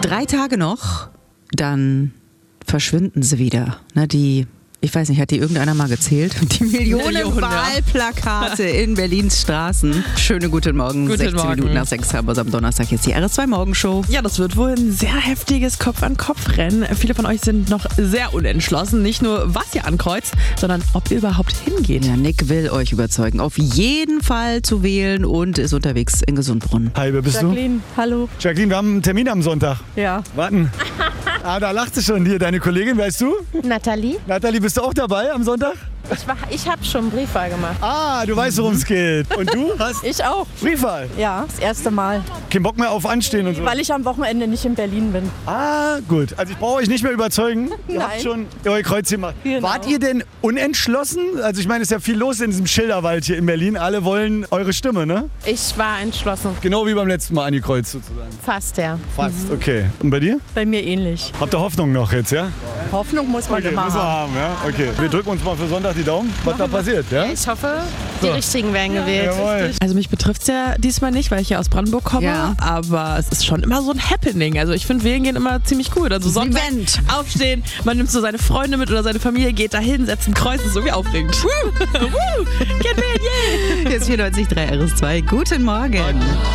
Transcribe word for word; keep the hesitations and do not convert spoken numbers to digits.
Drei Tage noch, dann verschwinden sie wieder. Ne, die, ich weiß nicht, hat die irgendeiner mal gezählt? Die Millionen Millionen, Wahlplakate in Berlins Straßen. Schönen guten Morgen, Guten sechzehn Morgen. Minuten nach sechs haben wir am Donnerstag jetzt die R S zwei Morgenshow. Ja, das wird wohl ein sehr heftiges Kopf-an-Kopf-Rennen. Viele von euch sind noch sehr unentschlossen. Nicht nur, was ihr ankreuzt, sondern ob ihr überhaupt hingeht. Ja, Nick will euch überzeugen, auf jeden Fall zu wählen und ist unterwegs in Gesundbrunnen. Hi, wer bist Jacqueline, hallo. du? Jacqueline, wir haben einen Termin am Sonntag. Ja. Warten. Ah, da lacht sie schon. Hier, deine Kollegin, weißt du? Nathalie? Nathalie, bist du auch dabei am Sonntag? Ich, war- ich habe schon Briefwahl gemacht. Ah, du weißt, worum es geht. Und du hast Ich auch. Briefwahl. Ja, das erste Mal. Kein Bock mehr auf Anstehen und so. Weil ich am Wochenende nicht in Berlin bin. Ah, gut. Also ich brauche euch nicht mehr überzeugen. Ihr habt Nein. schon euer Kreuz gemacht. Genau. Wart ihr denn unentschlossen? Also ich meine, es ist ja viel los in diesem Schilderwald hier in Berlin. Alle wollen eure Stimme, ne? Ich war entschlossen. Genau wie beim letzten Mal angekreuzt sozusagen. Fast, ja. Fast, okay. Und bei dir? Bei mir ähnlich. Habt ihr Hoffnung noch jetzt, ja? Hoffnung muss man Okay, immer müssen wir haben. haben, ja? Okay. Wir drücken uns mal für Sonntag die Daumen, was da passiert, ja? Ich hoffe, die richtigen werden gewählt. Jawohl. Also mich betrifft es ja diesmal nicht, weil ich ja aus Brandenburg komme, Ja. aber es ist schon immer so ein Happening. Also ich finde, wählen gehen immer ziemlich cool. Also ist ein Sonntag Event. aufstehen, man nimmt so seine Freunde mit oder seine Familie, geht dahin, setzt ein Kreuz, das ist irgendwie aufregend. Woo! Woo! Geht wählen, yay! Hier ist vierundneunzig Komma drei R S zwei. Guten Morgen.